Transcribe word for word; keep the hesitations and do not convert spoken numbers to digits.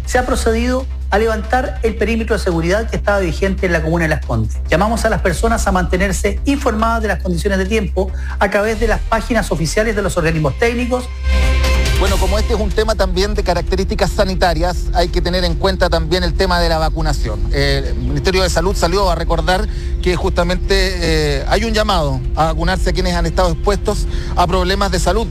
se ha procedido a levantar el perímetro de seguridad que estaba vigente en la comuna de Las Condes. Llamamos a las personas a mantenerse informadas de las condiciones de tiempo a través de las páginas oficiales de los organismos técnicos. Bueno, como este es un tema también de características sanitarias, hay que tener en cuenta también el tema de la vacunación. Eh, el Ministerio de Salud salió a recordar que justamente eh, hay un llamado a vacunarse a quienes han estado expuestos a problemas de salud.